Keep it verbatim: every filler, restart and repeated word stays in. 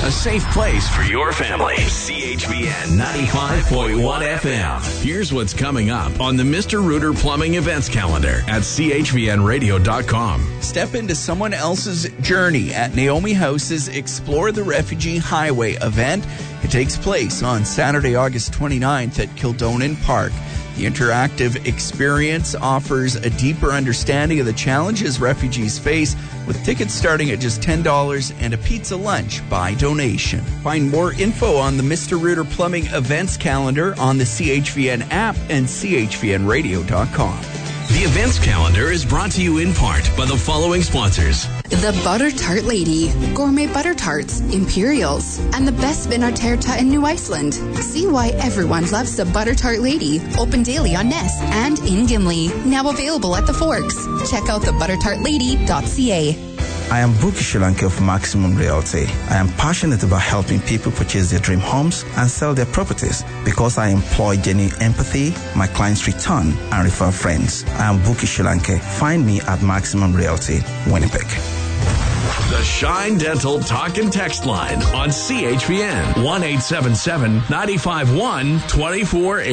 a safe place for your family. C H V N ninety-five point one F M. Here's what's coming up on the Mister Rooter Plumbing events calendar at C H V N radio dot com. Step into someone else's journey at Naomi House's Explore the Refugee Highway event. It takes place on Saturday, August twenty-ninth at Kildonan Park. The interactive experience offers a deeper understanding of the challenges refugees face, with tickets starting at just ten dollars and a pizza lunch by donation. Find more info on the Mister Rooter Plumbing events calendar on the C H V N app and C H V N radio dot com. The events calendar is brought to you in part by the following sponsors. The Butter Tart Lady, gourmet butter tarts, Imperials, and the best Vinnar Terta in New Iceland. See why everyone loves the Butter Tart Lady. Open daily on Ness and in Gimli. Now available at the Forks. Check out the butter tart lady dot c a. I am Buki Shilanke of Maximum Realty. I am passionate about helping people purchase their dream homes and sell their properties because I employ genuine empathy, my clients return and refer friends. I am Buki Shilanke. Find me at Maximum Realty, Winnipeg. The Shine Dental Talk and Text Line on C H V N one eight seven seven, nine five one, two four eight.